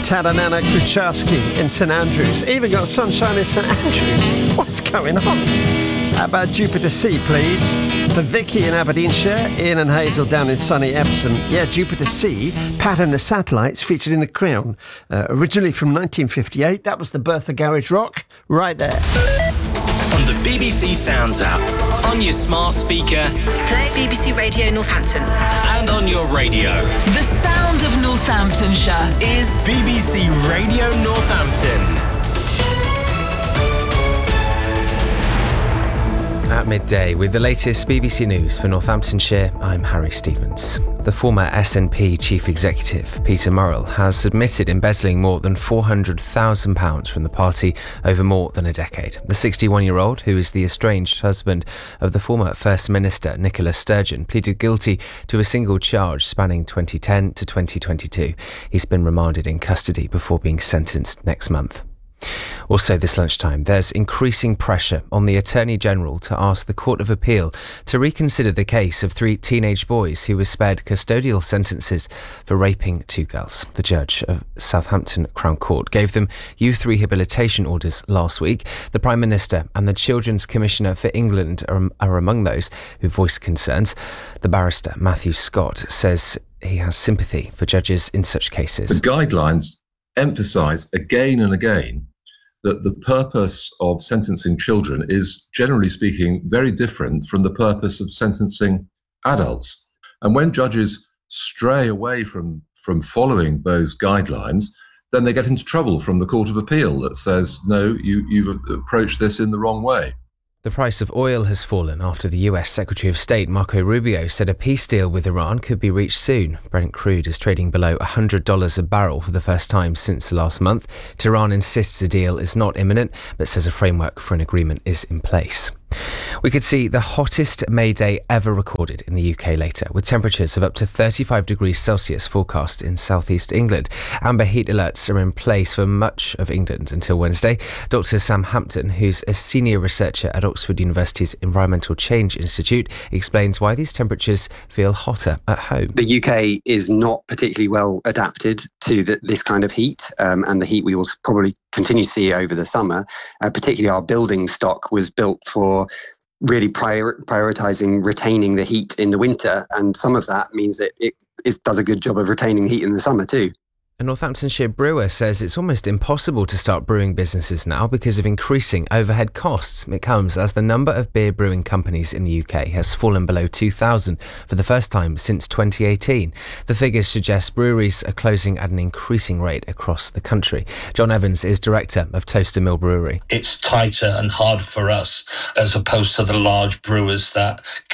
Tadinana Kucharski in St Andrews. Even got sunshine in St Andrews. What's going on? How about Jupiter Sea, please? For Vicky in Aberdeenshire, Ian and Hazel down in sunny Epsom. Yeah, Jupiter Sea, Pattern the Satellites, featured in The Crown. Originally from 1958, that was the birth of garage rock. Right there. On the BBC Sounds app, on your smart speaker, play BBC Radio Northampton, and on your radio. The sound of Northamptonshire is BBC Radio Northampton. At midday, with the latest BBC News for Northamptonshire, I'm Harry Stevens. The former SNP Chief Executive, Peter Murrell, has admitted embezzling more than £400,000 from the party over more than a decade. The 61-year-old, who is the estranged husband of the former First Minister Nicola Sturgeon, pleaded guilty to a single charge spanning 2010 to 2022. He's been remanded in custody before being sentenced next month. Also this lunchtime, there's increasing pressure on the Attorney-General to ask the Court of Appeal to reconsider the case of 3 teenage boys who were spared custodial sentences for raping 2 girls. The judge of Southampton Crown Court gave them youth rehabilitation orders last week. The Prime Minister and the Children's Commissioner for England are among those who voiced concerns. The barrister, Matthew Scott, says he has sympathy for judges in such cases. The guidelines emphasise again and again that the purpose of sentencing children is, generally speaking, very different from the purpose of sentencing adults. And when judges stray away from following those guidelines, then they get into trouble from the Court of Appeal that says, no, you've approached this in the wrong way. The price of oil has fallen after the US Secretary of State Marco Rubio said a peace deal with Iran could be reached soon. Brent crude is trading below $100 a barrel for the first time since last month. Tehran insists a deal is not imminent, but says a framework for an agreement is in place. We could see the hottest May Day ever recorded in the UK later, with temperatures of up to 35 degrees Celsius forecast in southeast England. Amber heat alerts are in place for much of England until Wednesday. Dr Sam Hampton, who's a senior researcher at Oxford University's Environmental Change Institute, explains why these temperatures feel hotter at home. The UK is not particularly well adapted to this kind of heat, and the heat we will probably continue to see over the summer. Particularly our building stock was built for really prioritising retaining the heat in the winter, and some of that means that it does a good job of retaining heat in the summer too. A Northamptonshire brewer says it's almost impossible to start brewing businesses now because of increasing overhead costs. It comes as the number of beer brewing companies in the UK has fallen below 2,000 for the first time since 2018. The figures suggest breweries are closing at an increasing rate across the country. John Evans is director of Toaster Mill Brewery. It's tighter and harder for us as opposed to the large brewers that